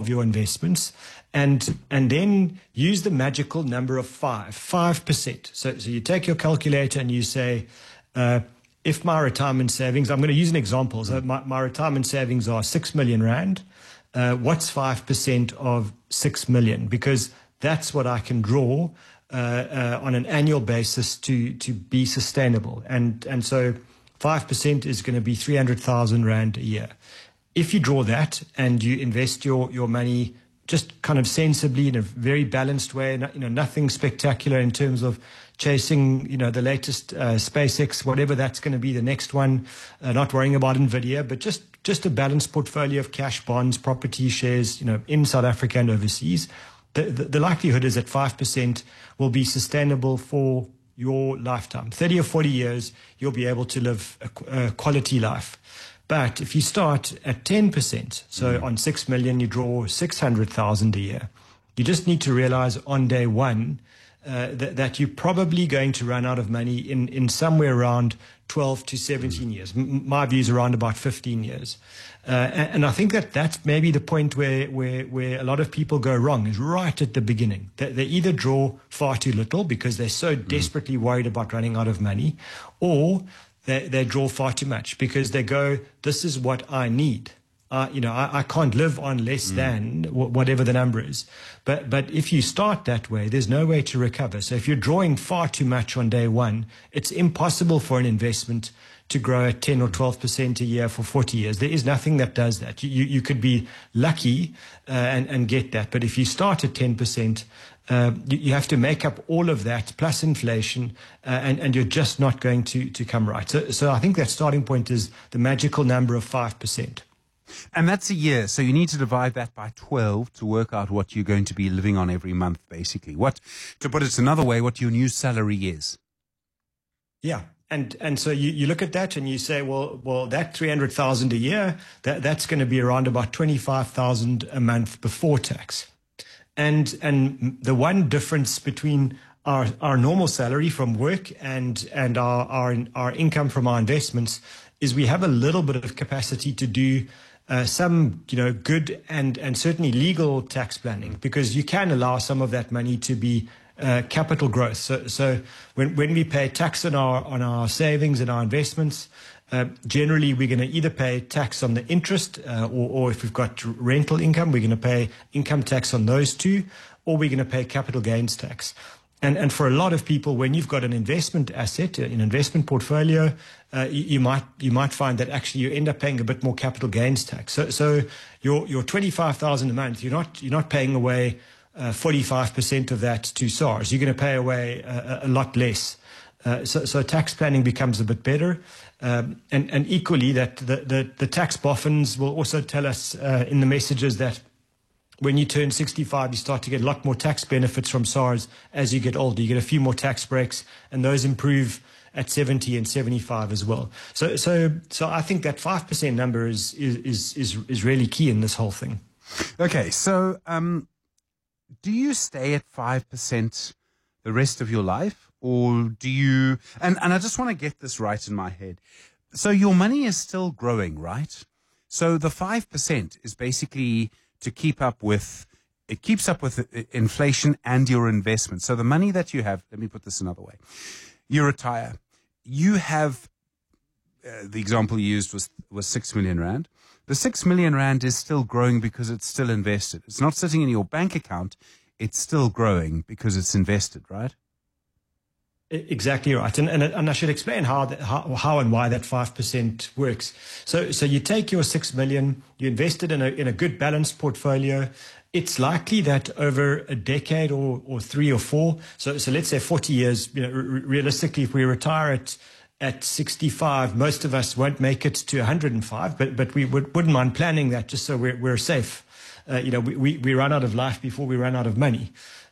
of your investments, and then use the magical number of 5%. So you take your calculator and you say, if my retirement savings, I'm going to use an example. So my retirement savings are 6 million rand. What's 5% of 6 million? Because that's what I can draw on an annual basis to be sustainable. And so 5% is going to be 300,000 rand a year. If you draw that and you invest your money just kind of sensibly in a very balanced way, nothing spectacular in terms of chasing, the latest SpaceX, whatever that's going to be the next one, not worrying about NVIDIA, but just a balanced portfolio of cash, bonds, property, shares, in South Africa and overseas. The likelihood is that 5% will be sustainable for your lifetime. 30 or 40 years, you'll be able to live a quality life. But if you start at 10%, so on 6 million, you draw 600,000 a year, you just need to realize on day one that you're probably going to run out of money in somewhere around 12 to 17 years. My view is around about 15 years. And I think that's maybe the point where a lot of people go wrong, is right at the beginning. They either draw far too little because they're so desperately worried about running out of money, or they draw far too much because they go, this is what I need. I can't live on less than whatever the number is. But if you start that way, there's no way to recover. So if you're drawing far too much on day one, it's impossible for an investment to grow at 10 or 12% a year for 40 years. There is nothing that does that. You could be lucky and get that. But if you start at 10%, you have to make up all of that plus inflation, and you're just not going to come right. So I think that starting point is the magical number of 5%. And that's a year, so you need to divide that by 12 to work out what you're going to be living on every month, basically. To put it another way, what your new salary is. Yeah, and so you look at that and you say, well, that 300,000 a year, that's going to be around about 25,000 a month before tax. And the one difference between our normal salary from work and our income from our investments is we have a little bit of capacity to do some, good and certainly legal tax planning, because you can allow some of that money to be capital growth. So when we pay tax on our savings and our investments, generally we're going to either pay tax on the interest, or if we've got rental income, we're going to pay income tax on those two, or we're going to pay capital gains tax. And for a lot of people, when you've got an investment asset, an investment portfolio, you might find that actually you end up paying a bit more capital gains tax. So your 25,000 a month, you're not paying away 45% of that to SARS. You're going to pay away a lot less. So tax planning becomes a bit better. And equally, that the tax boffins will also tell us in the messages that when you turn 65, you start to get a lot more tax benefits from SARS as you get older. You get a few more tax breaks, and those improve at 70 and 75 as well. So I think that 5% number is really key in this whole thing. Okay, so do you stay at 5% the rest of your life, or do you? And I just want to get this right in my head. So your money is still growing, right? So the 5% is basically to keep up with, it keeps up with inflation and your investment. So the money that you have, let me put this another way. You retire. You have, the example you used was 6 million rand. The 6 million rand is still growing because it's still invested. It's not sitting in your bank account. It's still growing because it's invested, right? Exactly right. And I should explain how and why that 5% works. So you take your 6 million, you invest it in a good balanced portfolio. It's likely that over a decade or 3 or 4, so let's say 40 years, realistically, if we retire at 65, most of us won't make it to 105, but we wouldn't mind planning that just so we're safe. We run out of life before we run out of money.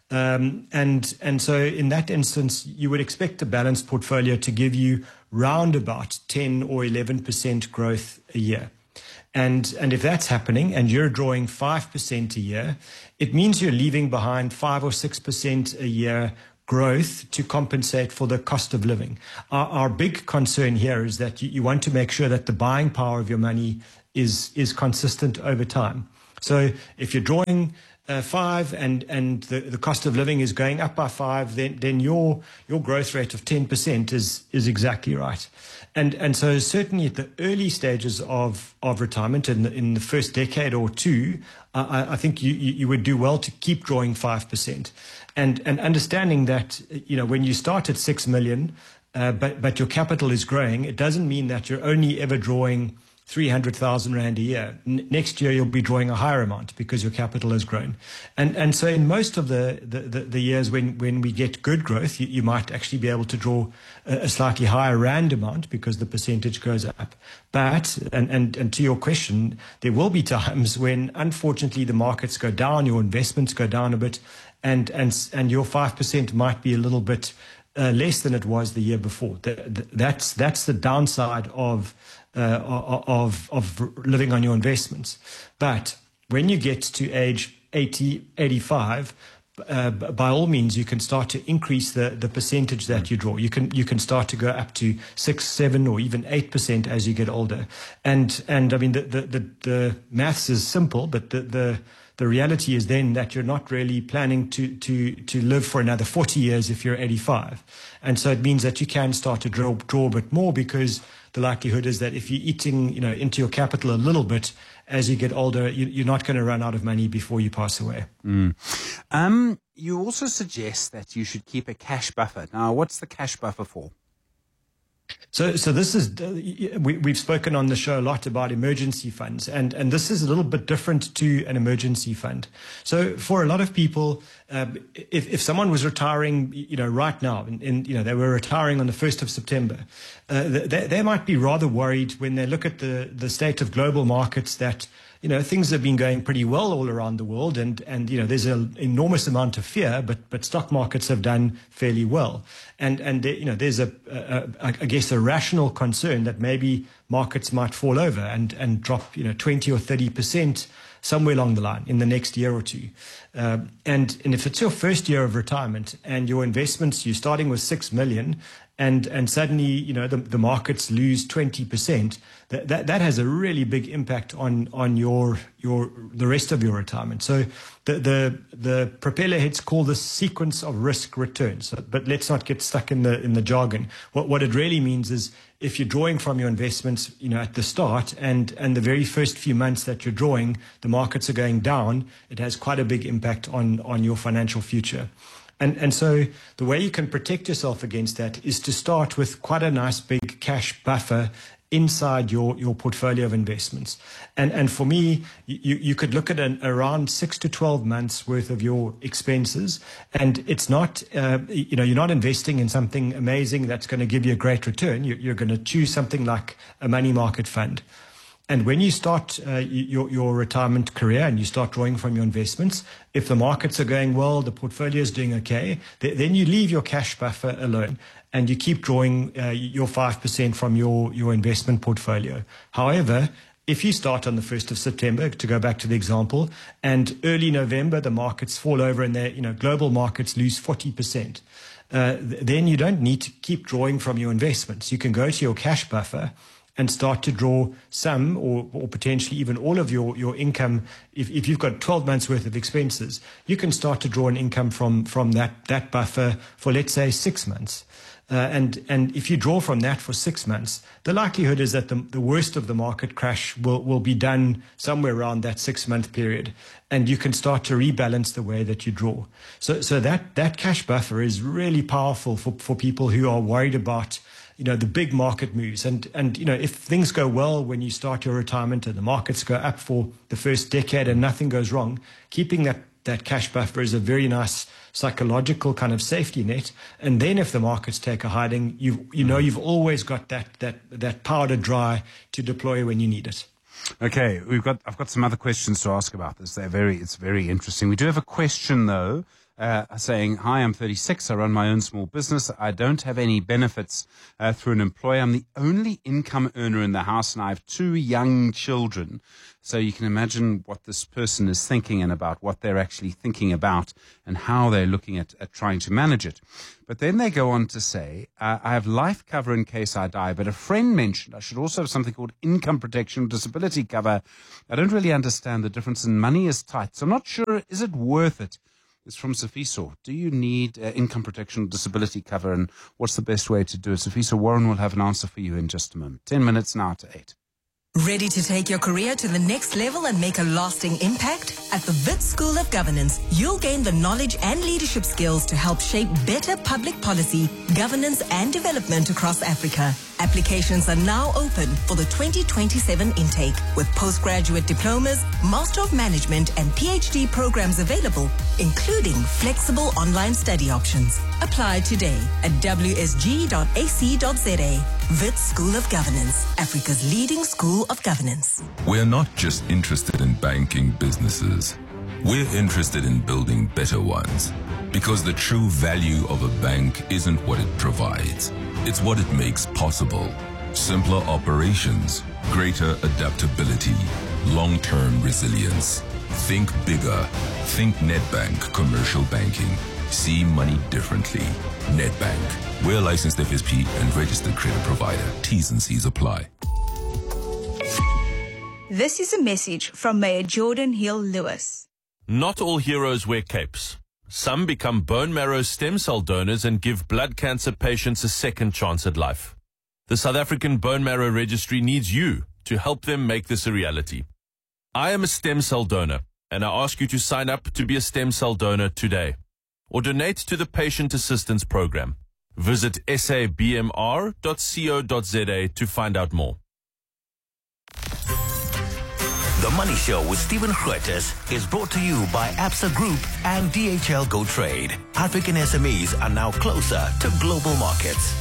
And so in that instance, you would expect a balanced portfolio to give you round about 10 or 11% growth a year. And if that's happening and you're drawing 5% a year, it means you're leaving behind 5 or 6% a year growth to compensate for the cost of living. Our big concern here is that you want to make sure that the buying power of your money is consistent over time. So if you're drawing 5 and the cost of living is going up by 5, then your growth rate of 10% is exactly right. And so certainly at the early stages of retirement in the first decade or two, I think you would do well to keep drawing 5%. And understanding that, when you start at 6 million, but your capital is growing, it doesn't mean that you're only ever drawing 300,000 Rand a year. Next year, you'll be drawing a higher amount because your capital has grown. And so in most of the years when we get good growth, you might actually be able to draw a slightly higher Rand amount because the percentage goes up. But, and to your question, there will be times when, unfortunately, the markets go down, your investments go down a bit, and your 5% might be a little bit less than it was the year before. That's the downside of living on your investments. But when you get to age 80, 85, by all means, you can start to increase the percentage that you draw. You can start to go up to 6, 7, or even 8% as you get older. And I mean, the maths is simple, but the reality is then that you're not really planning to live for another 40 years if you're 85. And so it means that you can start to draw a bit more, because the likelihood is that if you're eating, into your capital a little bit as you get older, you're not going to run out of money before you pass away. You also suggest that you should keep a cash buffer. Now, what's the cash buffer for? So this is, we've spoken on the show a lot about emergency funds, and this is a little bit different to an emergency fund. So for a lot of people, if someone was retiring, right now, and they were retiring on the 1st of September, they might be rather worried when they look at the state of global markets that, things have been going pretty well all around the world, and there's an enormous amount of fear, but stock markets have done fairly well. And there's I guess a rational concern that maybe markets might fall over and drop, 20 or 30% somewhere along the line in the next year or two. And if it's your first year of retirement and your investments, you're starting with 6 million, and suddenly, the markets lose 20%, that has a really big impact on the rest of your retirement. So the propeller heads call this sequence of risk returns. But let's not get stuck in the jargon. What it really means is, if you're drawing from your investments, at the start, and the very first few months that you're drawing, the markets are going down, it has quite a big impact on your financial future. And so the way you can protect yourself against that is to start with quite a nice big cash buffer inside your portfolio of investments. And for me, you could look at around 6 to 12 months worth of your expenses. And it's not, you're not investing in something amazing that's going to give you a great return. You're going to choose something like a money market fund. And when you start your retirement career and you start drawing from your investments, if the markets are going well, the portfolio is doing okay, then you leave your cash buffer alone and you keep drawing your 5% from your investment portfolio. However, if you start on the 1st of September, to go back to the example, and early November, the markets fall over and global markets lose 40%, then you don't need to keep drawing from your investments. You can go to your cash buffer and start to draw some or potentially even all of your income. If you've got 12 months worth of expenses, you can start to draw an income from that buffer for, let's say, 6 months. And if you draw from that for 6 months, the likelihood is that the worst of the market crash will be done somewhere around that 6-month period. And you can start to rebalance the way that you draw. So that cash buffer is really powerful for people who are worried about the big market moves. And if things go well when you start your retirement and the markets go up for the first decade and nothing goes wrong, keeping that cash buffer is a very nice psychological kind of safety net. And then if the markets take a hiding, you've always got that powder dry to deploy when you need it. Okay, I've got some other questions to ask about this. It's very interesting. We do have a question though saying, "Hi, I'm 36. I run my own small business. I don't have any benefits through an employer. I'm the only income earner in the house, and I have 2 young children." So you can imagine what this person is thinking and about what they're actually thinking about and how they're looking at trying to manage it. But then they go on to say, "I have life cover in case I die, but a friend mentioned I should also have something called income protection or disability cover. I don't really understand the difference, and money is tight. So I'm not sure, is it worth it?" It's from Safiso. Do you need income protection or disability cover, and what's the best way to do it? Safiso, Warren will have an answer for you in just a moment. 10 minutes now to 8. Ready to take your career to the next level and make a lasting impact? At the Wits School of Governance, you'll gain the knowledge and leadership skills to help shape better public policy, governance and development across Africa. Applications are now open for the 2027 intake, with postgraduate diplomas, Master of Management and PhD programs available, including flexible online study options. Apply today at wsg.ac.za. Wits School of Governance, Africa's leading school of governance. We're not just interested in banking businesses. We're interested in building better ones. Because the true value of a bank isn't what it provides. It's what it makes possible. Simpler operations, greater adaptability, long-term resilience. Think bigger. Think Nedbank Commercial Banking. See money differently. Nedbank. We're licensed FSP and registered credit provider. T's and C's apply. This is a message from Mayor Jordan Hill-Lewis. Not all heroes wear capes. Some become bone marrow stem cell donors and give blood cancer patients a second chance at life. The South African Bone Marrow Registry needs you to help them make this a reality. I am a stem cell donor, and I ask you to sign up to be a stem cell donor today, or donate to the Patient Assistance Program. Visit sabmr.co.za to find out more. The Money Show with Stephen Grootes is brought to you by Absa Group and DHL Go Trade. African SMEs are now closer to global markets.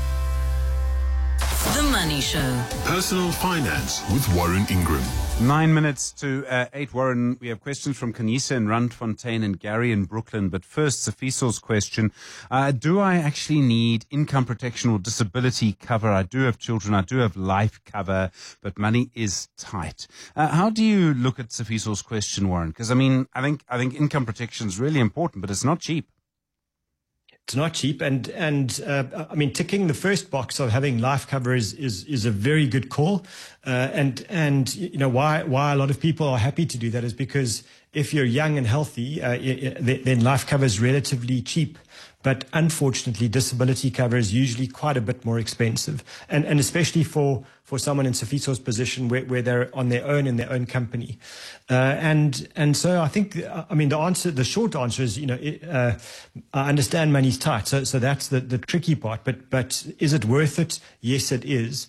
The Money Show. Personal Finance with Warren Ingram. 9 minutes to 8, Warren. We have questions from Kanisa in Randfontein and Gary in Brooklyn. But first, Safiso's question. Do I actually need income protection or disability cover? I do have children. I do have life cover, but money is tight. How do you look at Safiso's question, Warren? Because, I think income protection is really important, but it's not cheap. It's not cheap, and ticking the first box of having life cover is a very good call, and you know why a lot of people are happy to do that is because if you're young and healthy, then life cover is relatively cheap. But unfortunately, disability cover is usually quite a bit more expensive, and especially for someone in Safiso's position where they're on their own in their own company, and so I think the short answer is I understand money's tight, so that's the tricky part. But is it worth it? Yes, it is.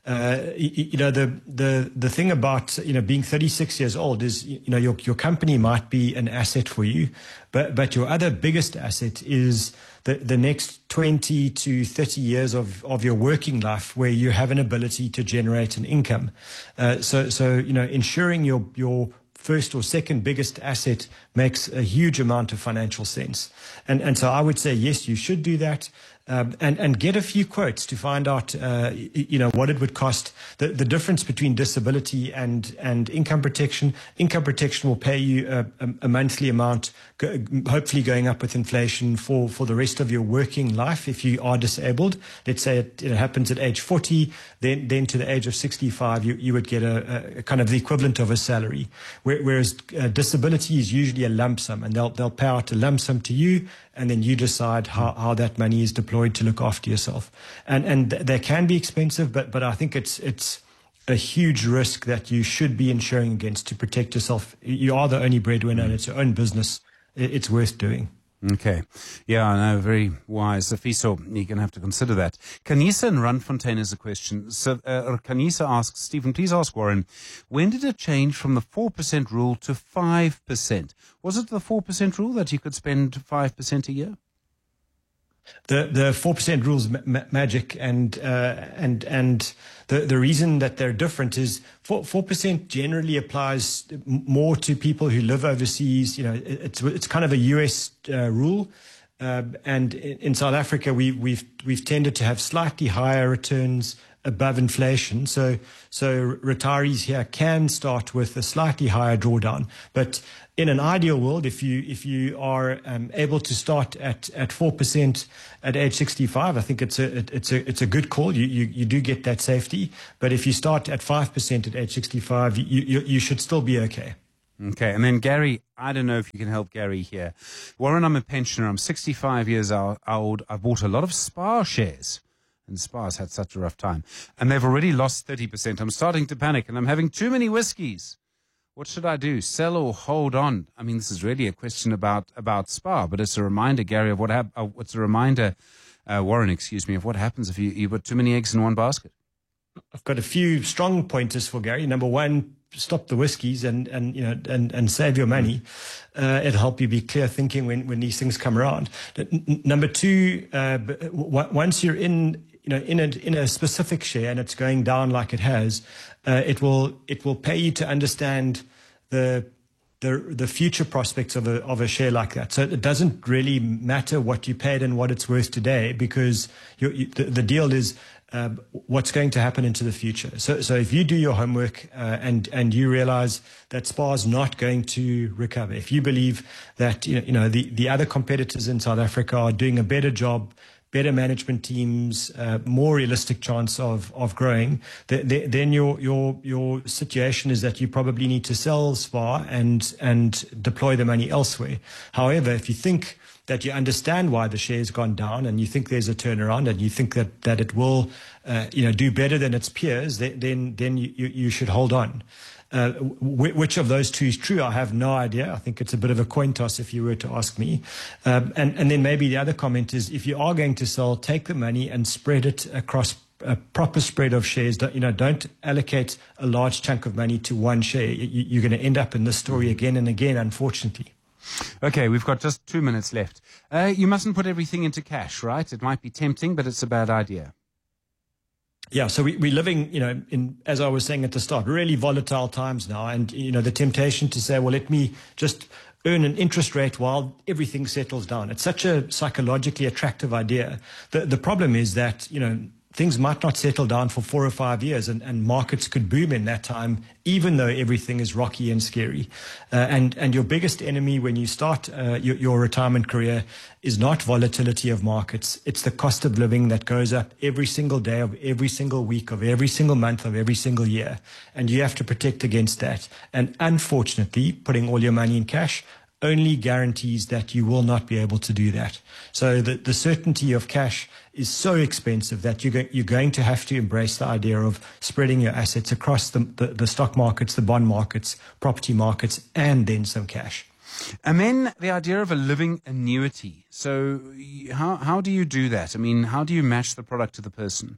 The thing about being 36 years old is your company might be an asset for you, but your other biggest asset is the next 20 to 30 years of your working life where you have an ability to generate an income. So ensuring your first or second biggest asset makes a huge amount of financial sense. And so I would say, yes, you should do that. And get a few quotes to find out, what it would cost. The difference between disability and income protection. Income protection will pay you a monthly amount, hopefully going up with inflation for the rest of your working life if you are disabled. Let's say it happens at age 40, then to the age of 65, you would get a kind of the equivalent of a salary. Whereas disability is usually a lump sum, and they'll pay out a lump sum to you, and then you decide how that money is deployed to look after yourself. And they can be expensive, but I think it's a huge risk that you should be insuring against to protect yourself. You are the only breadwinner, and it's your own business. It's worth doing. Okay. Yeah, I know. Very wise. Safiso, you're going to have to consider that. Kanisa in Randfontein has a question. So, Kanisa asks, Stephen, please ask Warren, when did it change from the 4% rule to 5%? Was it the 4% rule that you could spend 5% a year? The 4% rules magic, and the reason that they're different is 4% generally applies more to people who live overseas. You know, it's kind of a US rule, and in South Africa we've tended to have slightly higher returns above inflation. So retirees here can start with a slightly higher drawdown, but in an ideal world, if you are able to start at 4% at age 65, I think it's a good call. You do get that safety, but if you start at 5% at age 65, you should still be okay. Okay, and then Gary, I don't know if you can help Gary here. Warren, I'm a pensioner. I'm 65 years old. I bought a lot of SPAR shares. And SPAR's had such a rough time. And they've already lost 30%. I'm starting to panic and I'm having too many whiskies. What should I do? Sell or hold on? I mean, this is really a question about SPAR, but it's a reminder, Gary, of Warren, excuse me, of what happens if you put too many eggs in one basket. I've got a few strong pointers for Gary. Number one, stop the whiskies and save your money. It'll help you be clear thinking when these things come around. Number two, once you're in a specific share and it's going down like it has, it will pay you to understand the future prospects of a share like that. So it doesn't really matter what you paid and what it's worth today, because the deal is what's going to happen into the future. So if you do your homework and you realize that SPAR's not going to recover, if you believe that the other competitors in South Africa are doing a better job, better management teams, more realistic chance of growing, then your situation is that you probably need to sell SPAR and deploy the money elsewhere. However, if you think that you understand why the share's gone down and you think there's a turnaround and you think that it will do better than its peers, then you should hold on. Which of those two is true, I have no idea. I think it's a bit of a coin toss if you were to ask me. And then maybe the other comment is, if you are going to sell, take the money and spread it across a proper spread of shares. Don't allocate a large chunk of money to one share. You're going to end up in this story again and again, unfortunately. Okay, we've got just 2 minutes left. You mustn't put everything into cash, right? It might be tempting, but it's a bad idea. Yeah, so we're living, in, as I was saying at the start, really volatile times now. And, the temptation to say, well, let me just earn an interest rate while everything settles down. It's such a psychologically attractive idea. The problem is that, things might not settle down for 4 or 5 years, and markets could boom in that time, even though everything is rocky and scary. And your biggest enemy when you start your retirement career is not volatility of markets. It's the cost of living that goes up every single day of every single week of every single month of every single year. And you have to protect against that. And unfortunately, putting all your money in cash only guarantees that you will not be able to do that. So the certainty of cash is so expensive that you're going to have to embrace the idea of spreading your assets across the stock markets, the bond markets, property markets, and then some cash. And then the idea of a living annuity. So how do you do that? I mean, how do you match the product to the person?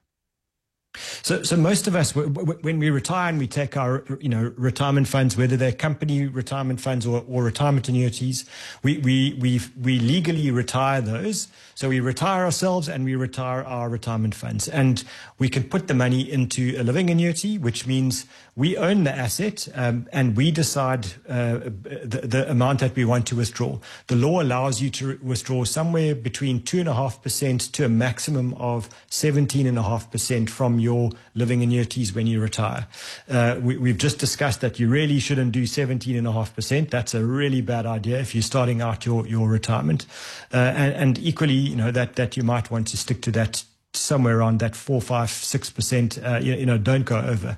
So most of us, when we retire and we take our, retirement funds, whether they're company retirement funds or retirement annuities, we legally retire those. So we retire ourselves and we retire our retirement funds, and we can put the money into a living annuity, which means we own the asset and we decide the amount that we want to withdraw. The law allows you to withdraw somewhere between 2.5% to a maximum of 17.5% from your living annuities when you retire. We've just discussed that you really shouldn't do 17.5%. That's a really bad idea if you're starting out your retirement. And equally, that you might want to stick to that somewhere around that 4, 5, 6%. Don't go over.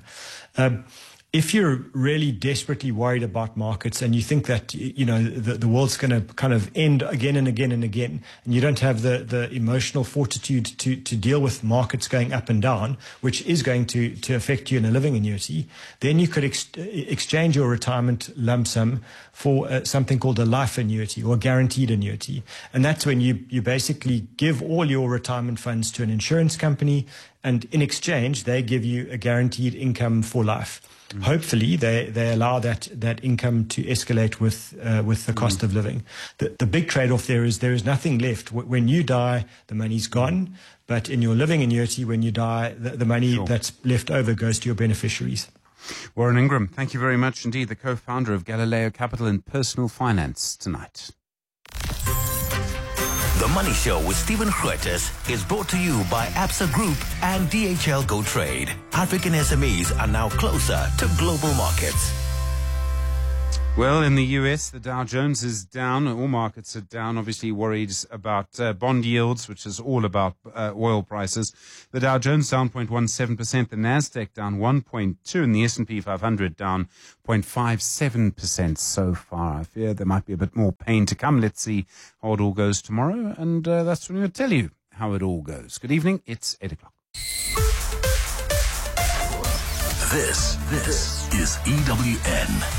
If you're really desperately worried about markets and you think that, the world's going to kind of end again and again and again, and you don't have the emotional fortitude to deal with markets going up and down, which is going to affect you in a living annuity, then you could exchange your retirement lump sum for something called a life annuity or guaranteed annuity. And that's when you basically give all your retirement funds to an insurance company, and in exchange, they give you a guaranteed income for life. Hopefully, they allow that income to escalate with the cost of living. The big trade-off there is nothing left. When you die, the money's gone. But in your living annuity, when you die, the money that's left over goes to your beneficiaries. Warren Ingram, thank you very much indeed, the co-founder of Galileo Capital and Personal Finance tonight. The Money Show with Stephen Grootes is brought to you by Absa Group and DHL Go Trade. African SMEs are now closer to global markets. Well, in the US, the Dow Jones is down. All markets are down, obviously worried about bond yields, which is all about oil prices. The Dow Jones down 0.17%, the Nasdaq down 1.2%, and the S&P 500 down 0.57% so far. I fear there might be a bit more pain to come. Let's see how it all goes tomorrow, and that's when we'll tell you how it all goes. Good evening. It's 8 o'clock. This is EWN.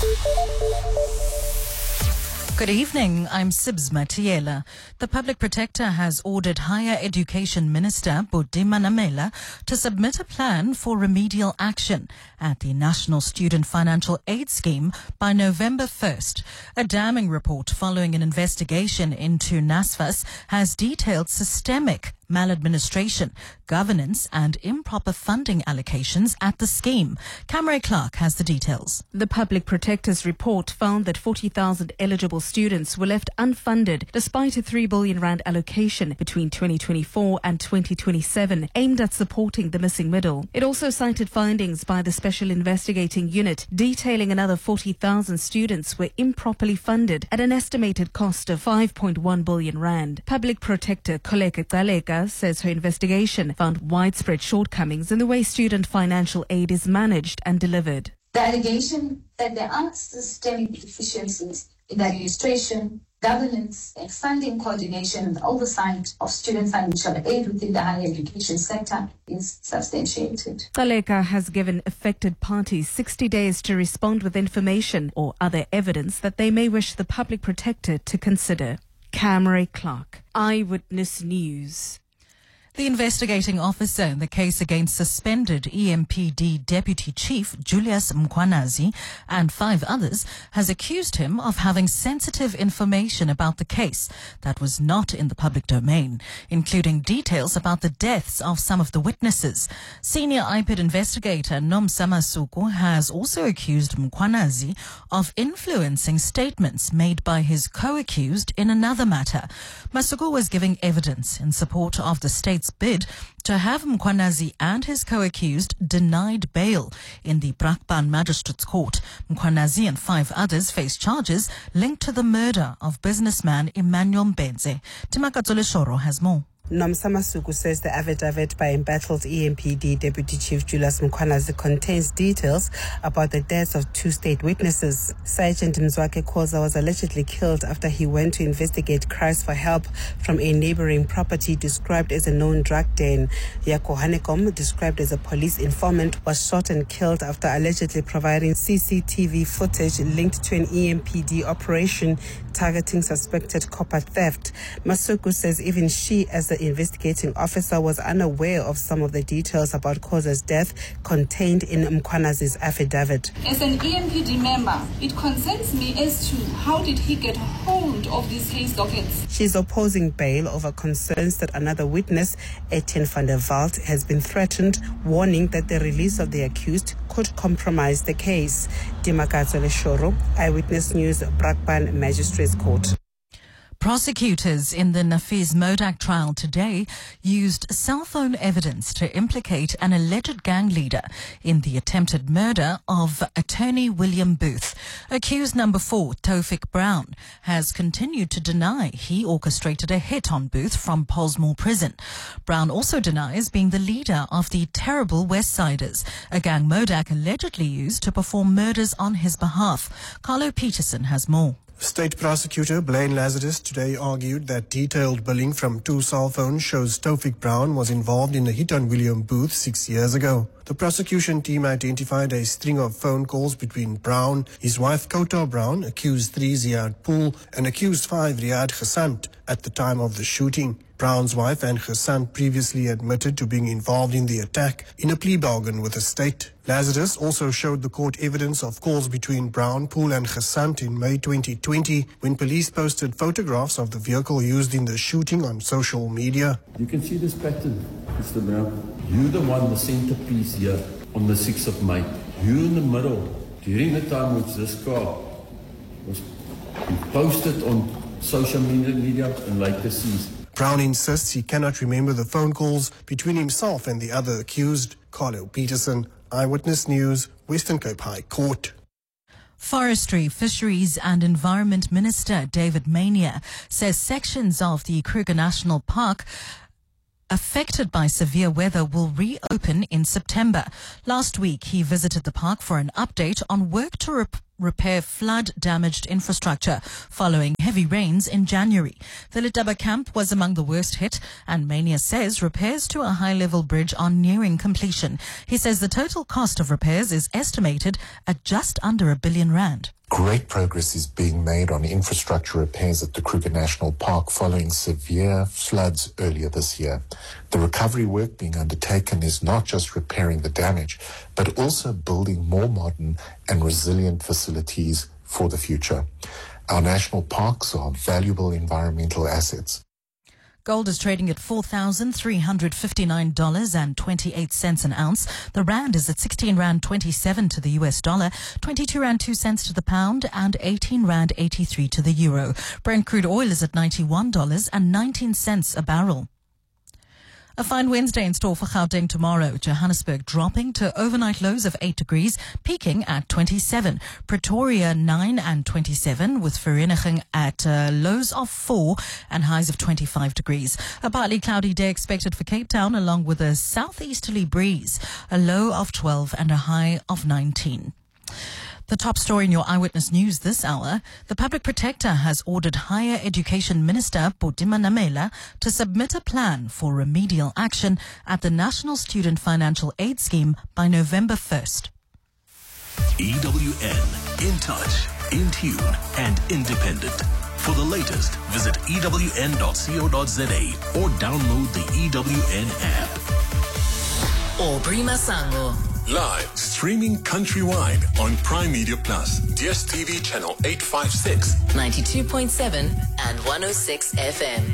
Good evening, I'm Sibs Matiela. The Public Protector has ordered Higher Education Minister Buti Manamela to submit a plan for remedial action at the National Student Financial Aid Scheme by November 1st. A damning report following an investigation into NSFAS has detailed systemic maladministration, governance and improper funding allocations at the scheme. Camry Clark has the details. The Public Protector's report found that 40,000 eligible students were left unfunded despite a 3 billion rand allocation between 2024 and 2027 aimed at supporting the missing middle. It also cited findings by the Special Investigating Unit detailing another 40,000 students were improperly funded at an estimated cost of 5.1 billion rand. Public Protector Koleka Tsaleka says her investigation found widespread shortcomings in the way student financial aid is managed and delivered. The allegation that there are systemic deficiencies in the administration, governance, and funding coordination and oversight of student financial aid within the higher education sector is substantiated. Tsaleka has given affected parties 60 days to respond with information or other evidence that they may wish the Public Protector to consider. Camry Clark, Eyewitness News. The investigating officer in the case against suspended EMPD Deputy Chief Julius Mkhwanazi and 5 others has accused him of having sensitive information about the case that was not in the public domain, including details about the deaths of some of the witnesses. Senior IPID investigator Nomsa Masuku has also accused Mkhwanazi of influencing statements made by his co-accused in another matter. Masuku was giving evidence in support of the state's bid to have Mkhwanazi and his co-accused denied bail in the Brakpan Magistrates Court. Mkhwanazi and 5 others face charges linked to the murder of businessman Emmanuel Mbenze. Timakatsole Shoro has more. Nomsa Masuku says the affidavit by embattled EMPD Deputy Chief Julius Mkhwanazi contains details about the deaths of 2 state witnesses. Sergeant Mzwake Khoza was allegedly killed after he went to investigate cries for help from a neighboring property described as a known drug den. Yako Hanekom, described as a police informant, was shot and killed after allegedly providing CCTV footage linked to an EMPD operation targeting suspected copper theft. Masuku says even she, as the investigating officer, was unaware of some of the details about Khoza's death contained in Mkhwanazi's affidavit. As an EMPD member, it concerns me as to how did he get hold of these case dockets. She's opposing bail over concerns that another witness, Etienne van der Walt, has been threatened, warning that the release of the accused could compromise the case. Dimakatsole Shoro, Eyewitness News, Brakpan Magistrates Court. Prosecutors in the Nafiz Modak trial today used cell phone evidence to implicate an alleged gang leader in the attempted murder of attorney William Booth. Accused number 4, Taufik Brown, has continued to deny he orchestrated a hit on Booth from Pollsmoor Prison. Brown also denies being the leader of the terrible West Siders, a gang Modak allegedly used to perform murders on his behalf. Carlo Peterson has more. State Prosecutor Blaine Lazarus today argued that detailed billing from 2 cell phones shows Taufik Brown was involved in a hit on William Booth 6 years ago. The prosecution team identified a string of phone calls between Brown, his wife Kota Brown, accused 3 Ziad Pool, and accused 5 Riyad Ghasant at the time of the shooting. Brown's wife and Ghasant previously admitted to being involved in the attack in a plea bargain with the state. Lazarus also showed the court evidence of calls between Brown, Pool and Ghasant in May 2020 when police posted photographs of the vehicle used in the shooting on social media. You can see this pattern, Mr. Brown. You're the one, the centerpiece here on the 6th of May. You in the middle, during the time which this car was posted on social media and later seized. Brown insists he cannot remember the phone calls between himself and the other accused. Carlo Peterson, Eyewitness News, Western Cape High Court. Forestry, Fisheries and Environment Minister David Mania says sections of the Kruger National Park affected by severe weather will reopen in September. Last week, he visited the park for an update on work to repair flood-damaged infrastructure following heavy rains in January. The Letaba camp was among the worst hit, and Mania says repairs to a high-level bridge are nearing completion. He says the total cost of repairs is estimated at just under R1 billion. Great progress is being made on infrastructure repairs at the Kruger National Park following severe floods earlier this year. The recovery work being undertaken is not just repairing the damage, but also building more modern and resilient facilities for the future. Our national parks are valuable environmental assets. Gold is trading at $4,359.28 an ounce. The rand is at 16 rand 27 to the US dollar, 22 rand 2 cents to the pound, and 18 rand 83 to the euro. Brent crude oil is at $91.19 a barrel. A fine Wednesday in store for Gauteng tomorrow. Johannesburg dropping to overnight lows of 8 degrees, peaking at 27. Pretoria 9 and 27, with Vereeniging at lows of 4 and highs of 25 degrees. A partly cloudy day expected for Cape Town, along with a southeasterly breeze, a low of 12 and a high of 19. The top story in your Eyewitness News this hour, the Public Protector has ordered Higher Education Minister Bhuti Manamela to submit a plan for remedial action at the National Student Financial Aid Scheme by November 1st. EWN, in touch, in tune and independent. For the latest, visit ewn.co.za or download the EWN app. Aubrey Masango. Live, streaming countrywide on Prime Media Plus, DSTV channel 856, 92.7 and 106 FM.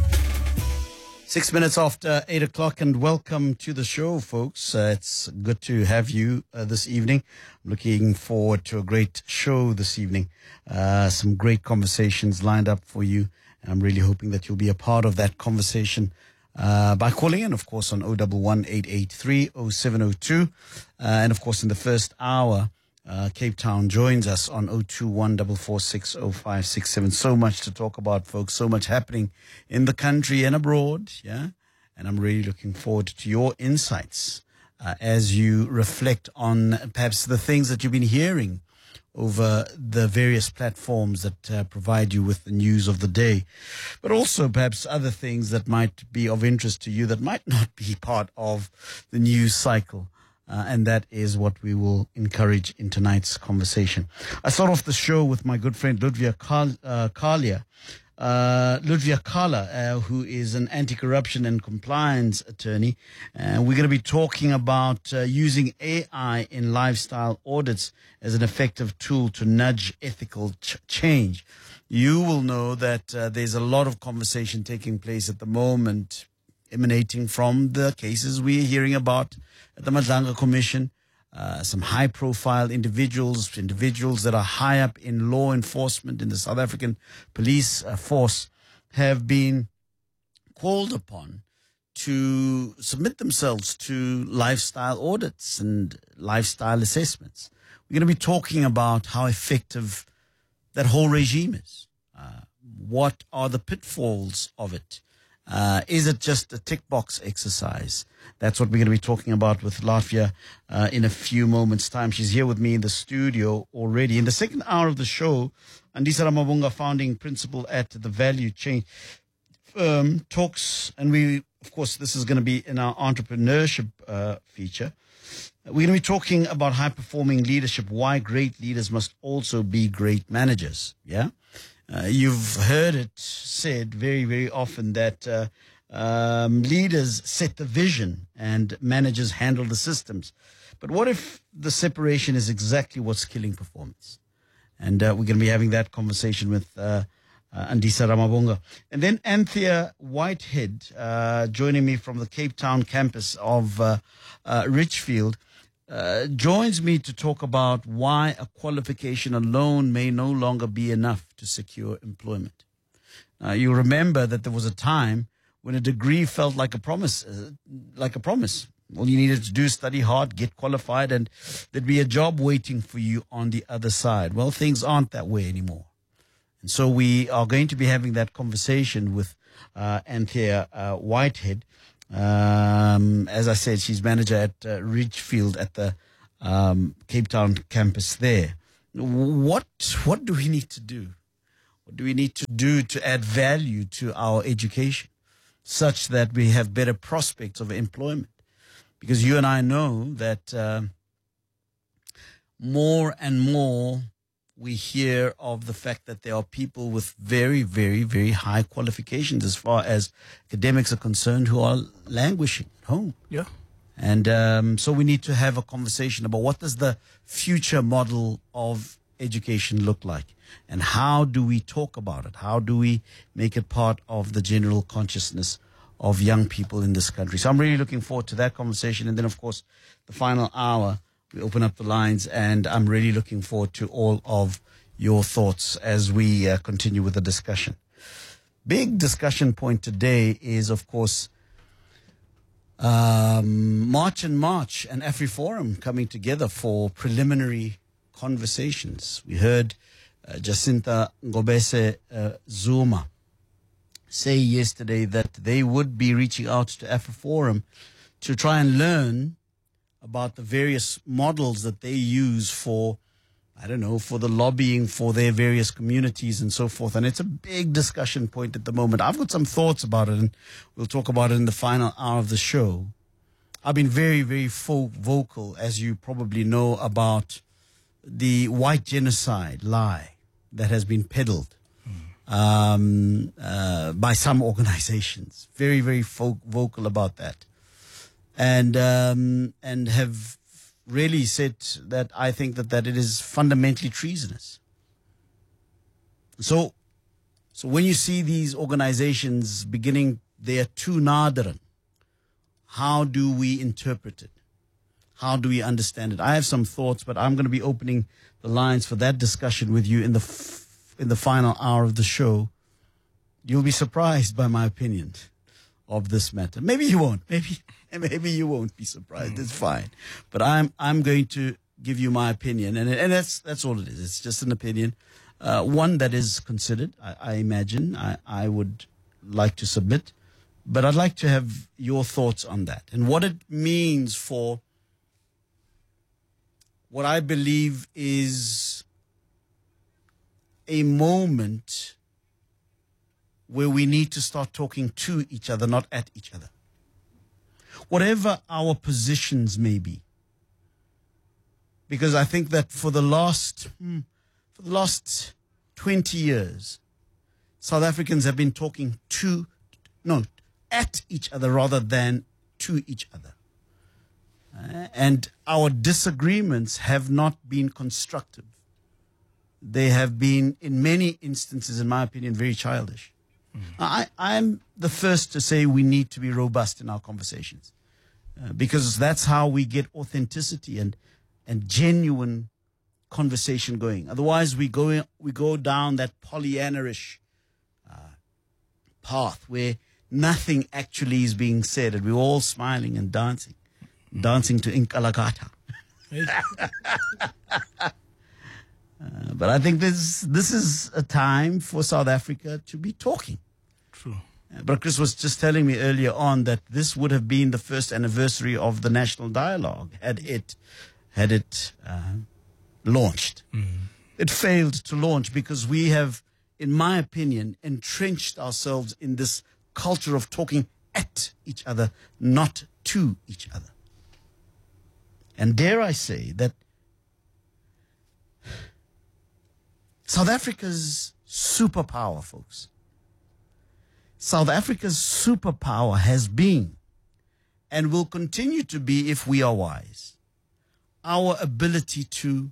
6 minutes after 8 o'clock, and welcome to the show, folks. It's good to have you this evening. I'm looking forward to a great show this evening. Some great conversations lined up for you, and I'm really hoping that you'll be a part of that conversation by calling in, of course, on 011-883-0702. And, of course, in the first hour, Cape Town joins us on 021-446-0567. So much to talk about, folks. So much happening in the country and abroad, yeah? And I'm really looking forward to your insights as you reflect on perhaps the things that you've been hearing over the various platforms that provide you with the news of the day, but also perhaps other things that might be of interest to you that might not be part of the news cycle. And that is what we will encourage in tonight's conversation. I start off the show with my good friend Ludwia Kala, who is an anti-corruption and compliance attorney. And we're going to be talking about using AI in lifestyle audits as an effective tool to nudge ethical change. You will know that there's a lot of conversation taking place at the moment emanating from the cases we're hearing about at the Madlanga Commission. Some high-profile individuals that are high up in law enforcement in the South African police force have been called upon to submit themselves to lifestyle audits and lifestyle assessments. We're going to be talking about how effective that whole regime is. What are the pitfalls of it? Is it just a tick box exercise? That's what we're going to be talking about with Latvia in a few moments' time. She's here with me in the studio already. In the second hour of the show, Andisa Ramabunga, founding principal at the Value Chain, talks, and we, of course, this is going to be in our entrepreneurship feature. We're going to be talking about high-performing leadership, why great leaders must also be great managers, yeah? You've heard it said very, very often that leaders set the vision and managers handle the systems. But what if the separation is exactly what's killing performance? And we're going to be having that conversation with Andisa Ramabonga. And then Anthea Whitehead, joining me from the Cape Town campus of Richfield, joins me to talk about why a qualification alone may no longer be enough to secure employment. You remember that there was a time when a degree felt like a promise, All you needed to do is study hard, get qualified, and there'd be a job waiting for you on the other side. Well, things aren't that way anymore. And so we are going to be having that conversation with Anthea Whitehead. As I said, she's manager at Ridgefield at the Cape Town campus there. What do we need to do? What do we need to do to add value to our education such that we have better prospects of employment? Because you and I know that more and more we hear of the fact that there are people with very, very, very high qualifications as far as academics are concerned who are languishing at home. Yeah. And so we need to have a conversation about what does the future model of education look like? And how do we talk about it? How do we make it part of the general consciousness of young people in this country? So I'm really looking forward to that conversation. And then, of course, the final hour, we open up the lines, and I'm really looking forward to all of your thoughts as we continue with the discussion. Big discussion point today is, of course, March and AfriForum coming together for preliminary conversations. We heard Jacinta Ngobese Zuma say yesterday that they would be reaching out to AfriForum to try and learn about the various models that they use for, for the lobbying for their various communities and so forth. And it's a big discussion point at the moment. I've got some thoughts about it, and we'll talk about it in the final hour of the show. I've been very, very vocal, as you probably know, about the white genocide lie that has been peddled by some organizations. Very, very vocal about that. And have really said that I think that it is fundamentally treasonous. So when you see these organizations beginning their Tu Naderen, how do we interpret it? How do we understand it? I have some thoughts, but I'm going to be opening the lines for that discussion with you in the final hour of the show. You'll be surprised by my opinion of this matter. Maybe you won't. Maybe you won't be surprised. It's fine. But I'm going to give you my opinion, and that's all it is. It's just an opinion, one that is considered. I imagine I would like to submit, but I'd like to have your thoughts on that and what it means for what I believe is a moment where we need to start talking to each other, not at each other. Whatever our positions may be. Because I think that for the last 20 years, South Africans have been talking at each other rather than to each other. And our disagreements have not been constructive. They have been, in many instances, in my opinion, very childish. I'm the first to say we need to be robust in our conversations because that's how we get authenticity and genuine conversation going. Otherwise, we go down that Pollyanna-ish path where nothing actually is being said and we're all smiling and dancing to Inkalakata. But I think this is a time for South Africa to be talking. True. But Chris was just telling me earlier on that this would have been the first anniversary of the National Dialogue had it launched. It failed to launch because we have, in my opinion, entrenched ourselves in this culture of talking at each other, not to each other. And dare I say that South Africa's superpower, folks, South Africa's superpower has been and will continue to be, if we are wise, our ability to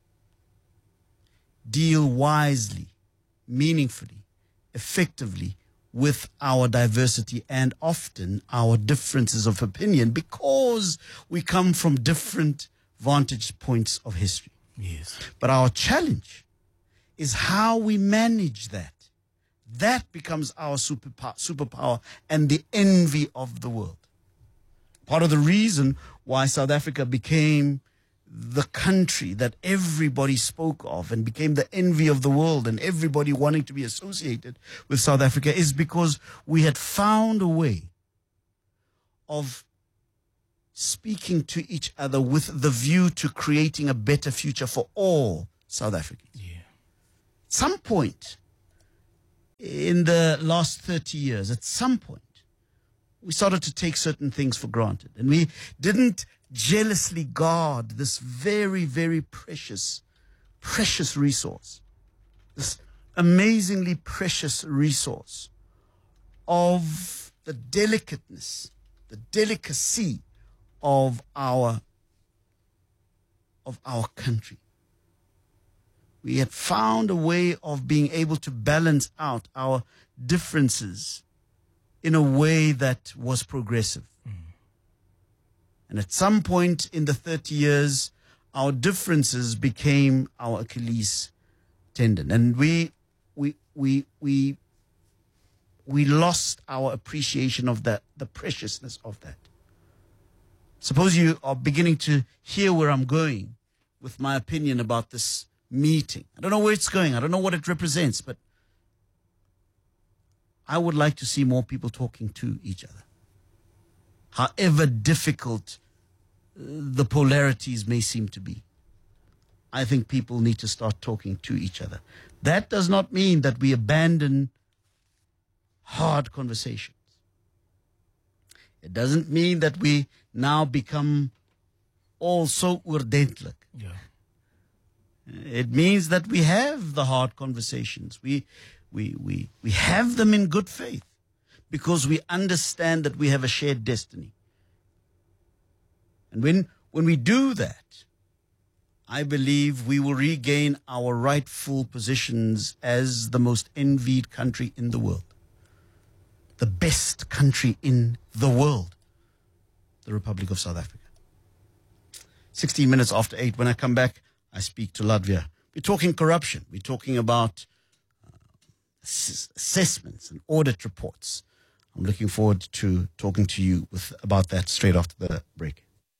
deal wisely, meaningfully, effectively with our diversity and often our differences of opinion, because we come from different vantage points of history. Yes. But our challenge is how we manage that. That becomes our superpower and the envy of the world. Part of the reason why South Africa became the country that everybody spoke of and became the envy of the world and everybody wanting to be associated with South Africa is because we had found a way of speaking to each other with the view to creating a better future for all South Africans. Yeah. At some point in the last 30 years, at some point, we started to take certain things for granted. And we didn't jealously guard this very, very precious resource. This amazingly precious resource of the delicateness, the delicacy of our country. We had found a way of being able to balance out our differences in a way that was progressive. And at some point in the 30 years, our differences became our Achilles tendon. And we lost our appreciation of that, the preciousness of that. Suppose you are beginning to hear where I'm going with my opinion about this meeting. I don't know where it's going. I don't know what it represents, but I would like to see more people talking to each other. However difficult the polarities may seem to be, I think people need to start talking to each other. That does not mean that we abandon hard conversations. It doesn't mean that we now become all so oordentlik. Yeah. It means that we have the hard conversations. We have them in good faith because we understand that we have a shared destiny. And when we do that, I believe we will regain our rightful positions as the most envied country in the world. The best country in the world, the Republic of South Africa. 16 minutes after 8, when I come back, I speak to Latvia. We're talking corruption. We're talking about assessments and audit reports. I'm looking forward to talking to you about that straight after the break.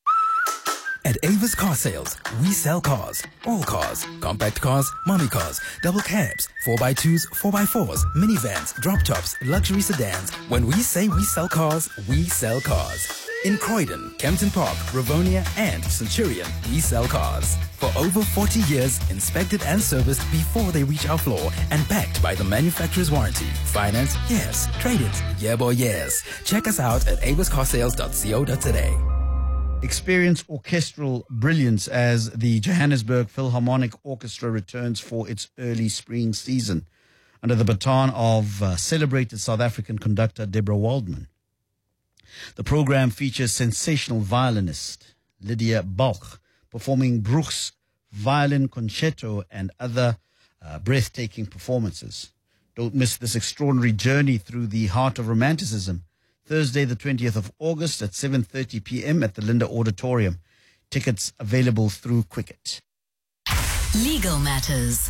At Avis Car Sales, we sell cars. All cars. Compact cars, mommy cars, double cabs, 4x2s, 4x4s, minivans, drop tops, luxury sedans. When we say we sell cars, we sell cars. In Croydon, Kempton Park, Rivonia, and Centurion, we sell cars. For over 40 years, inspected and serviced before they reach our floor and backed by the manufacturer's warranty. Finance? Yes. Trade-ins? Yeah, boy, yes. Check us out at aviscarsales.co.za. Experience orchestral brilliance as the Johannesburg Philharmonic Orchestra returns for its early spring season under the baton of celebrated South African conductor Deborah Waldman. The program features sensational violinist Lydia Balch performing Bruch's violin concerto and other breathtaking performances. Don't miss this extraordinary journey through the heart of romanticism. Thursday, the 20th of August at 7:30 p.m. at the Linda Auditorium. Tickets available through Quicket. Legal Matters.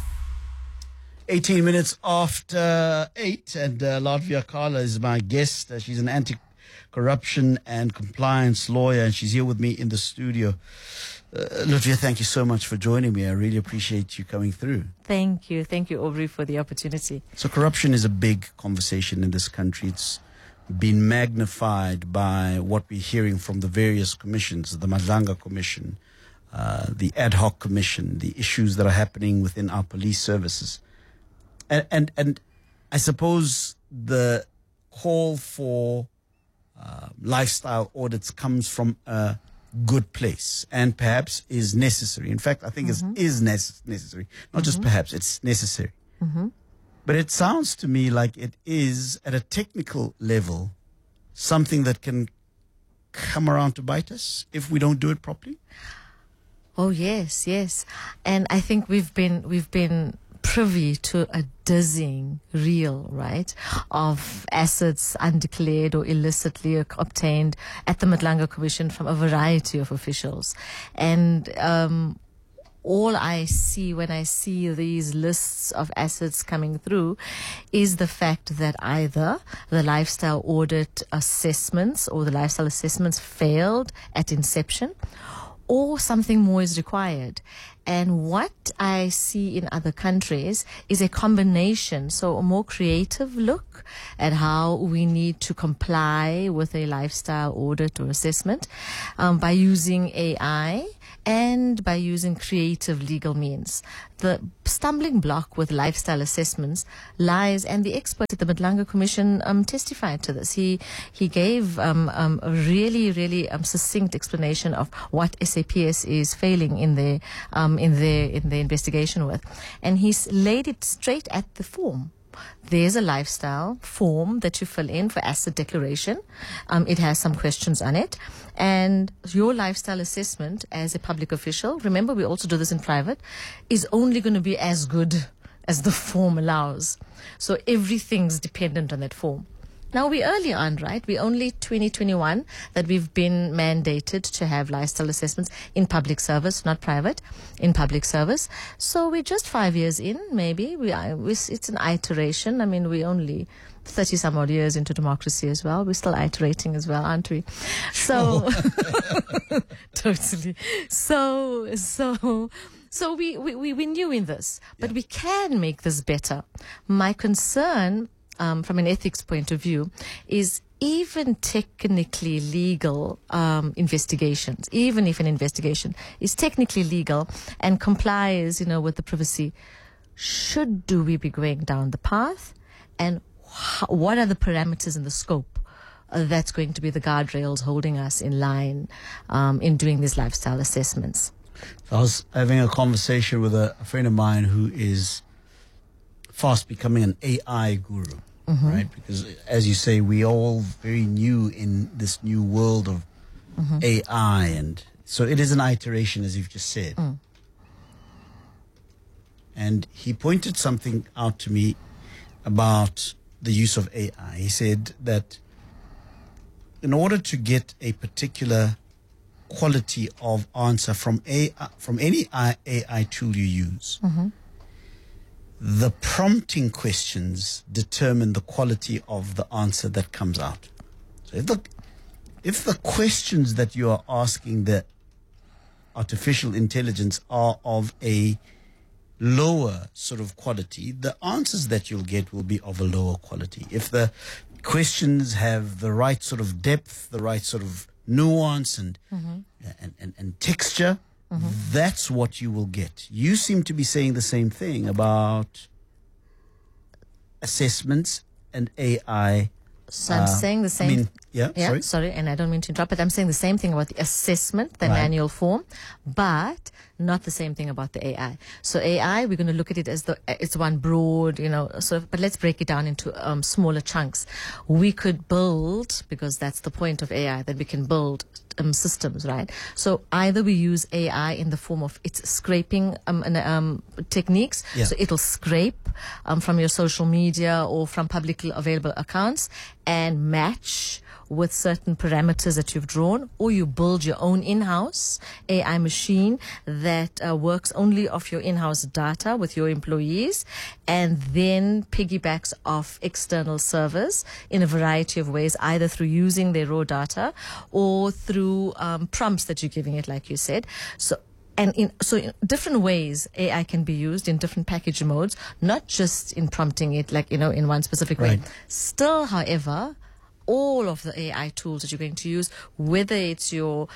18 minutes after 8, and Latvia Carla is my guest. She's an anti-corruption and compliance lawyer, and she's here with me in the studio. Latvia, thank you so much for joining me. I really appreciate you coming through. Thank you, Aubrey, for the opportunity. So corruption is a big conversation in this country. It's been magnified by what we're hearing from the various commissions, the Madlanga Commission, the Ad Hoc Commission, the issues that are happening within our police services. And I suppose the call for lifestyle audits comes from a good place and perhaps is necessary. In fact, I think it is necessary. Not just perhaps, it's necessary. But it sounds to me like it is, at a technical level, something that can come around to bite us if we don't do it properly. Oh yes, yes, and I think we've been privy to a dizzying reel, right, of assets undeclared or illicitly obtained at the Madlanga Commission from a variety of officials, and all I see when I see these lists of assets coming through is the fact that either the lifestyle audit assessments or the lifestyle assessments failed at inception, or something more is required. And what I see in other countries is a combination, so a more creative look at how we need to comply with a lifestyle audit or assessment by using AI and by using creative legal means. The stumbling block with lifestyle assessments lies, and the expert at the Madlanga Commission testified to this. He gave a really succinct explanation of what SAPS is failing in their investigation with, and he's laid it straight at the form. There's a lifestyle form that you fill in for asset declaration. It has some questions on it. And your lifestyle assessment as a public official, remember we also do this in private, is only going to be as good as the form allows. So everything's dependent on that form. Now, we're early on, right? We're only 2021 that we've been mandated to have lifestyle assessments in public service, not private, in public service. So we're just 5 years in, maybe. It's an iteration. I mean, we're only 30 some odd years into democracy as well. We're still iterating as well, aren't we? So, totally. So we're new in this, but we can make this better. My concern, from an ethics point of view, is even technically legal investigations, even if an investigation is technically legal and complies, with the privacy, do we be going down the path? And what are the parameters and the scope that's going to be the guardrails holding us in line in doing these lifestyle assessments? I was having a conversation with a friend of mine who is fast becoming an AI guru, right? Because, as you say, we're all very new in this new world of AI, and so it is an iteration, as you've just said. And he pointed something out to me about the use of AI. He said that in order to get a particular quality of answer from any AI tool you use, the prompting questions determine the quality of the answer that comes out. So if the questions that you are asking the artificial intelligence are of a lower sort of quality, the answers that you'll get will be of a lower quality. If the questions have the right sort of depth, the right sort of nuance and texture, that's what you will get. You seem to be saying the same thing about assessments and AI. So I'm saying the same. Sorry, and I don't mean to interrupt, but I'm saying the same thing about the assessment, the manual form, but not the same thing about the AI. So AI, we're going to look at it as it's one broad, but let's break it down into smaller chunks. We could build, because that's the point of AI, that we can build systems, right? So either we use AI in the form of its scraping techniques. So it'll scrape from your social media or from publicly available accounts and match with certain parameters that you've drawn, or you build your own in-house AI machine that works only off your in-house data with your employees and then piggybacks off external servers in a variety of ways, either through using their raw data or through prompts that you're giving it, like you said. So in different ways, AI can be used in different package modes, not just in prompting it, in one specific way. Still, however, all of the AI tools that you're going to use, whether it's your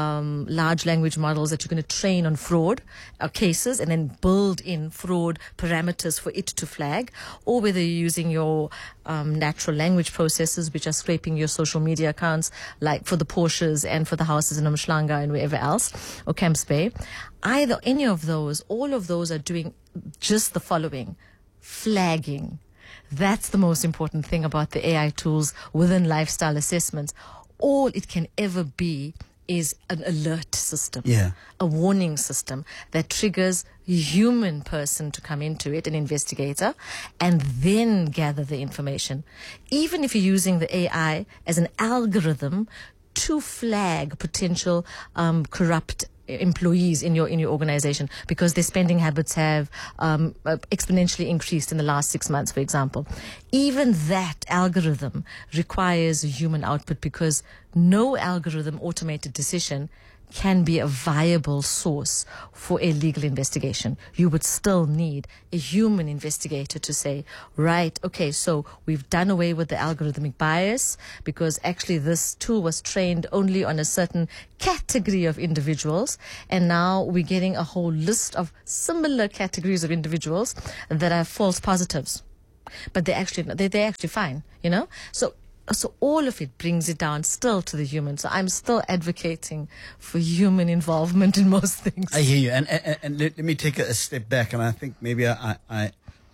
large language models that you're going to train on fraud cases and then build in fraud parameters for it to flag, or whether you're using your natural language processors, which are scraping your social media accounts, like for the Porsches and for the houses in Umhlanga and wherever else, or Camps Bay. Either any of those, all of those are doing just the following: flagging. That's the most important thing about the AI tools within lifestyle assessments. All it can ever be is an alert system, a warning system that triggers a human person to come into it, an investigator, and then gather the information. Even if you're using the AI as an algorithm to flag potential corrupt employees in your organization because their spending habits have exponentially increased in the last 6 months, for example. Even that algorithm requires a human output, because no algorithm automated decision can be a viable source for a legal investigation. You would still need a human investigator to say, right, okay, so we've done away with the algorithmic bias because actually this tool was trained only on a certain category of individuals, and now we're getting a whole list of similar categories of individuals that are false positives. But they're actually fine, you know? So all of it brings it down still to the human. So I'm still advocating for human involvement in most things. I hear you. And let me take a step back. And I think maybe I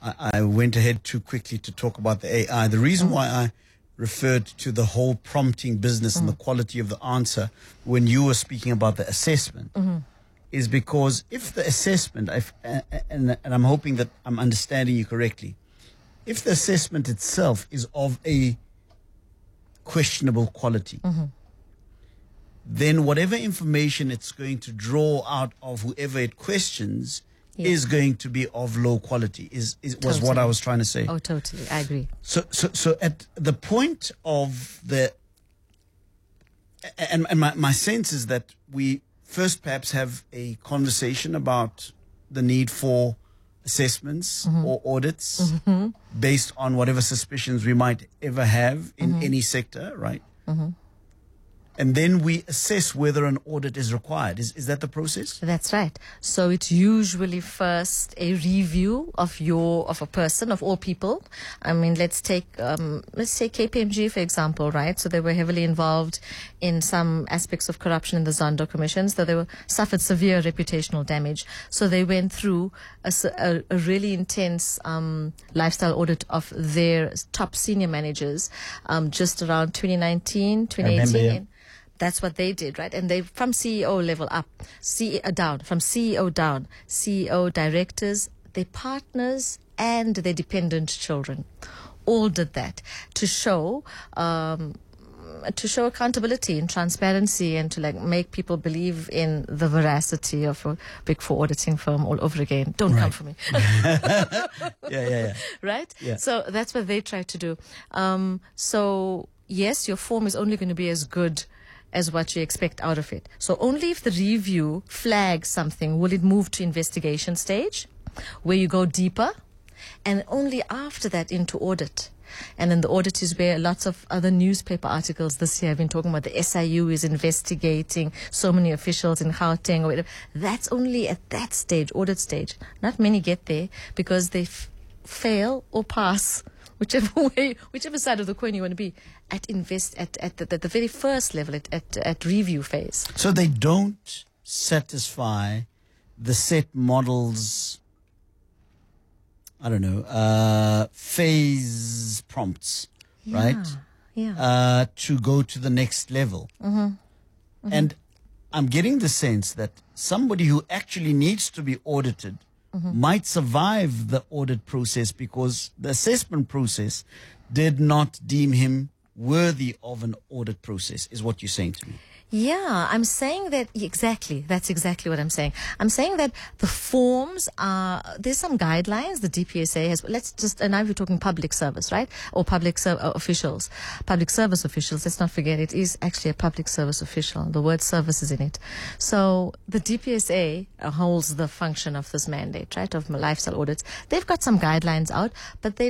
went ahead too quickly to talk about the AI. The reason why I referred to the whole prompting business and the quality of the answer when you were speaking about the assessment is because if the assessment, and I'm hoping that I'm understanding you correctly, if the assessment itself is of a questionable quality, then whatever information it's going to draw out of whoever it questions is going to be of low quality, was what I was trying to say. Oh, totally. I agree. So at the point of the, and my sense is that we first perhaps have a conversation about the need for assessments or audits based on whatever suspicions we might ever have in any sector, right? And then we assess whether an audit is required. Is that the process? That's right. So it's usually first a review of a person, of all people. I mean, let's say KPMG, for example, right? So they were heavily involved in some aspects of corruption in the Zondo commissions, so they suffered severe reputational damage. So they went through a really intense lifestyle audit of their top senior managers just around 2019, 2018. That's what they did, right? And they, from CEO level up, from CEO down, CEO, directors, their partners, and their dependent children, all did that to show accountability and transparency, and to make people believe in the veracity of a Big Four auditing firm all over again. Don't come for me. Yeah. Right? Yeah. So that's what they tried to do. So yes, your form is only going to be as good as what you expect out of it. So only if the review flags something will it move to investigation stage, where you go deeper, and only after that into audit. And then the audit is where lots of other newspaper articles this year have been talking about the SIU is investigating so many officials in Gauteng or whatever. That's only at that stage, audit stage. Not many get there because they fail or pass, whichever side of the coin you want to be, at the very first level, at review phase. So they don't satisfy the set models, I don't know, phase prompts, right? Yeah. To go to the next level. And I'm getting the sense that somebody who actually needs to be audited might survive the audit process because the assessment process did not deem him worthy of an audit process, is what you're saying to me. Yeah, I'm saying that exactly. That's exactly what I'm saying. I'm saying that the forms are, there's some guidelines the DPSA has, and now we're talking public service, right? Or public officials. Public service officials, let's not forget, it is actually a public service official. The word service is in it. So the DPSA holds the function of this mandate, right? Of lifestyle audits. They've got some guidelines out, but they don't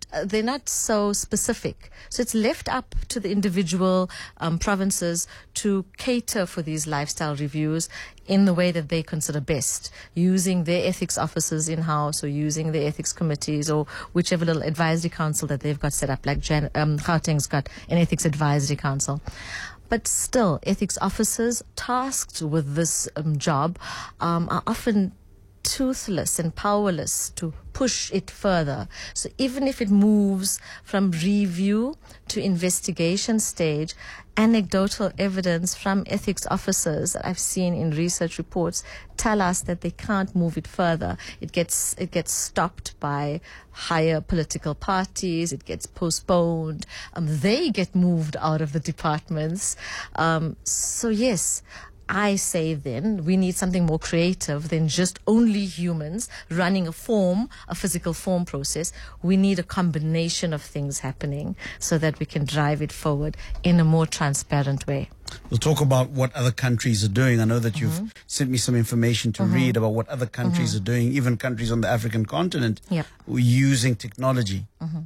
they're not so specific. So it's left up to the individual provinces to cater for these lifestyle reviews in the way that they consider best, using their ethics officers in-house or using their ethics committees or whichever little advisory council that they've got set up, like Gauteng's got an ethics advisory council. But still, ethics officers tasked with this job are often toothless and powerless to push it further. So even if it moves from review to investigation stage, anecdotal evidence from ethics officers that I've seen in research reports tell us that they can't move it further. It gets stopped by higher political parties. It gets postponed. They get moved out of the departments. So yes, I say then we need something more creative than just only humans running a physical form process. We need a combination of things happening so that we can drive it forward in a more transparent way. We'll talk about what other countries are doing. I know that you've sent me some information to read about what other countries are doing, even countries on the African continent using technology.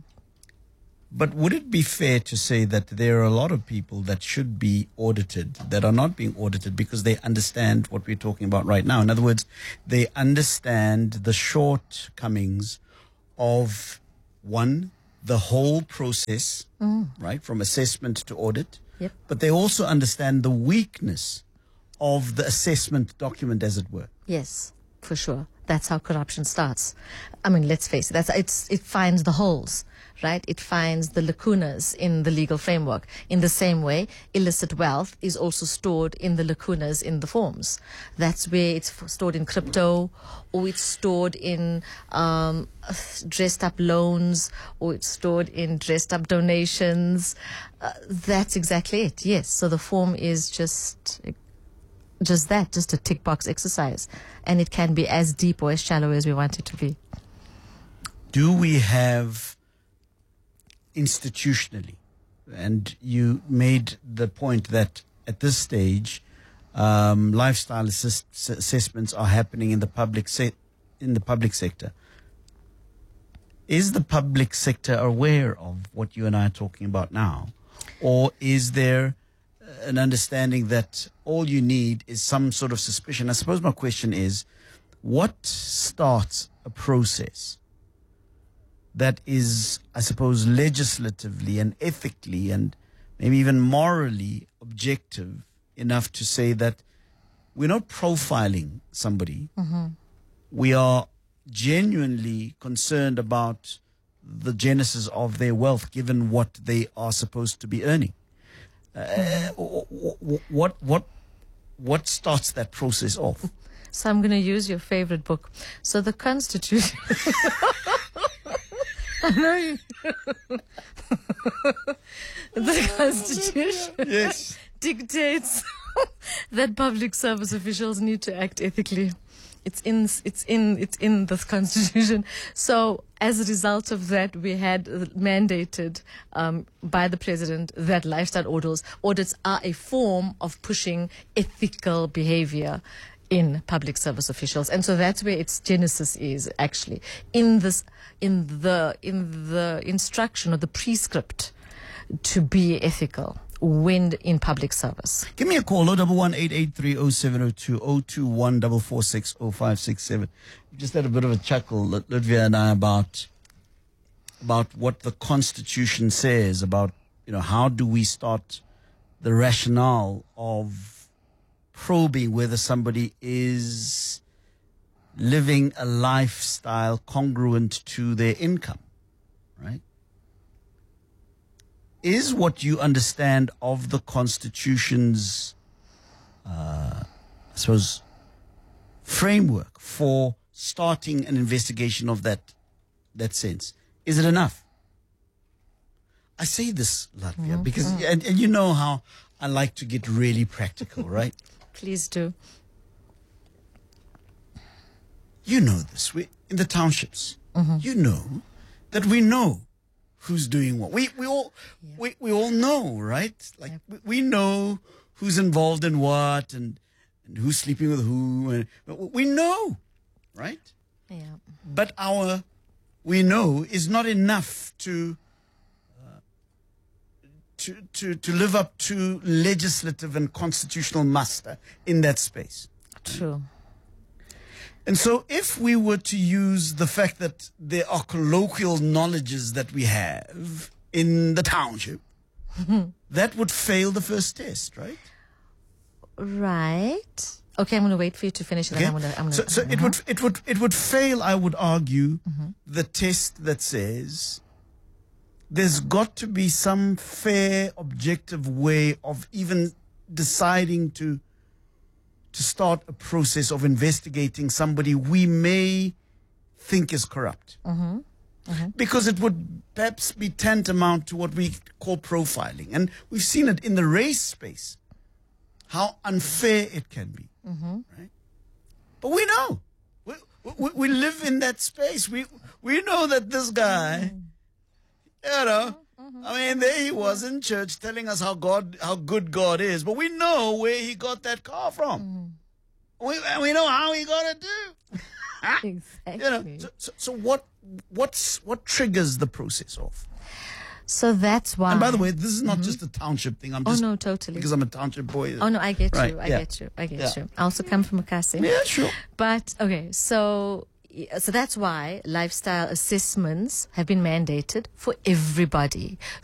But would it be fair to say that there are a lot of people that should be audited that are not being audited because they understand what we're talking about right now? In other words, they understand the shortcomings of, one, the whole process, right, from assessment to audit. But they also understand the weakness of the assessment document, as it were. Yes, for sure. That's how corruption starts. I mean, let's face it. It finds the holes, right? It finds the lacunas in the legal framework. In the same way, illicit wealth is also stored in the lacunas in the forms. That's where it's stored in crypto, or it's stored in dressed up loans, or it's stored in dressed up donations. That's exactly it. Yes. So the form is just that, just a tick box exercise. And it can be as deep or as shallow as we want it to be. Do we have institutionally, and you made the point that at this stage, lifestyle assessments are happening in the public sector. Is the public sector aware of what you and I are talking about now? Or is there an understanding that all you need is some sort of suspicion? I suppose my question is, what starts a process that is, I suppose, legislatively and ethically and maybe even morally objective enough to say that we're not profiling somebody. We are genuinely concerned about the genesis of their wealth, given what they are supposed to be earning. What starts that process off? So I'm going to use your favorite book. So the Constitution. I know you. The Constitution dictates that public service officials need to act ethically. It's in the Constitution. So as a result of that, we had mandated by the president that lifestyle audits are a form of pushing ethical behavior in public service officials. And so that's where its genesis is actually in the instruction or the prescript to be ethical when in public service. Give me a call, 011-883-0702, 021-446-0567. We just had a bit of a chuckle, Ludwia and I, about what the Constitution says about, how do we start the rationale of probing whether somebody is living a lifestyle congruent to their income, right? Is what you understand of the Constitution's, I suppose, framework for starting an investigation of that sense, is it enough? I say this, Latvia, because and you know how I like to get really practical, right? Please do. You know this. In the townships, you know that we know who's doing what. We all know, right? Like we know who's involved in what and who's sleeping with who, and we know, right? Yeah. But our we know is not enough to live up to legislative and constitutional muster in that space. True. And so if we were to use the fact that there are colloquial knowledges that we have in the township, that would fail the first test, right? Right. Okay, I'm going to wait for you to finish. Okay. I'm gonna, so it would fail, I would argue, the test that says there's got to be some fair, objective way of even deciding to start a process of investigating somebody we may think is corrupt. Because it would perhaps be tantamount to what we call profiling. And we've seen it in the race space, how unfair it can be. Right? But we know. We live in that space. We know that this guy, I mean, there he was in church telling us how good God is, but we know where he got that car from. We know how he got it too. Exactly. So what triggers the process of? So that's why. And by the way, this is not just a township thing. I'm just, no, totally. Because I'm a township boy. Oh no, I get right. you. I get you. I also come from Makasi. Yeah, sure. But okay, so that's why lifestyle assessments have been mandated for everybody.